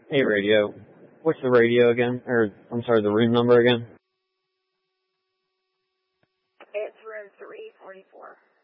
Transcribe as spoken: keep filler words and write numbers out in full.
Hey, radio. What's the radio again? Or, I'm sorry, the room number again? It's room three forty-four.